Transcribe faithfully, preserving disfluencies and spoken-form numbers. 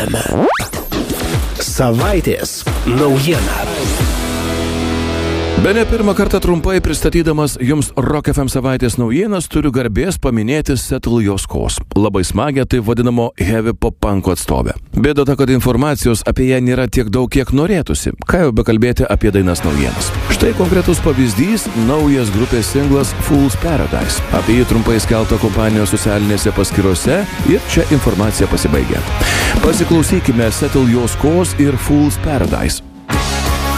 F M. Savaitės naujiena. Bene pirmą kartą trumpai pristatydamas jums Rock F M savaitės naujienas turiu garbės paminėti Settle Your Scores. Labai smagią taip vadinamo heavy pop-punko atstovę. Bėda ta, kad informacijos apie ją nėra tiek daug, kiek norėtųsi. Ką jau bekalbėti apie dainas naujienas. Štai konkretus pavyzdys – naujas grupės singlas Fool's Paradise. Apie jį trumpai skelbta kompanijos socialinėse paskyrose ir čia informacija pasibaigia. Pasiklausykime Settle Your Scores ir Fool's Paradise.